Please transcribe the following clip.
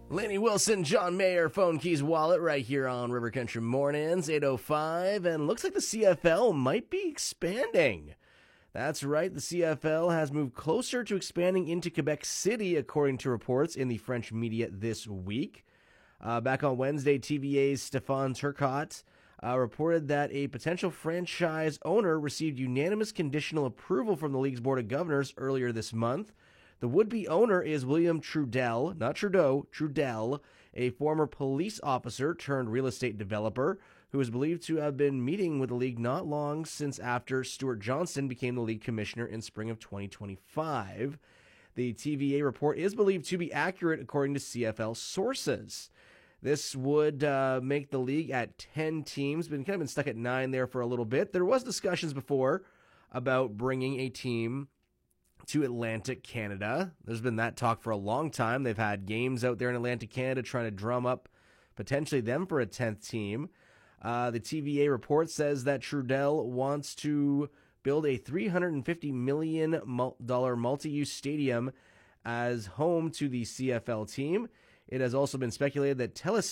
Laney Wilson, John Mayer, Phone Keys Wallet right here on River Country Mornings, 8:05, and looks like the CFL might be expanding. That's right, the CFL has moved closer to expanding into Quebec City, according to reports in the French media this week. Back on Wednesday, TVA's Stéphane Turcotte reported that a potential franchise owner received unanimous conditional approval from the league's board of governors earlier this month. The would-be owner is William Trudel, not Trudeau, Trudel, a former police officer turned real estate developer who is believed to have been meeting with the league not long since after Stuart Johnston became the league commissioner in spring of 2025. The TVA report is believed to be accurate according to CFL sources. This would make the league at 10 teams, been stuck at 9 there for a little bit. There was discussions before about bringing a team to Atlantic Canada. There's been that talk for a long time. They've had games out there in Atlantic Canada trying to drum up potentially them for a 10th team. The TVA report says that Trudel wants to build a $350 million multi-use stadium as home to the CFL team. It has also been speculated that TELUS